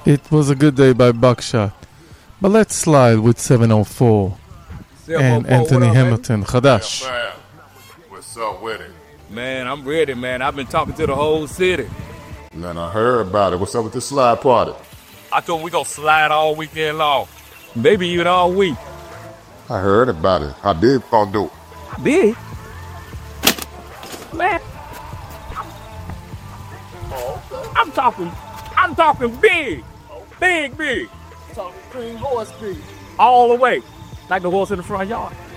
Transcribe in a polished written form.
It was a good day by Buckshot. But let's slide with 704 and Anthony Hamilton. Chadash. What's up with it? Man, I'm ready, man. I've been talking to the whole city. Man, I heard about it. What's up with the slide party? I told we gonna slide all weekend long. Maybe even all week. I heard about it. How big gonna do it? Big? Man. I'm talking big. Big. Talking green horse big. All the way. Like the horse in the front yard.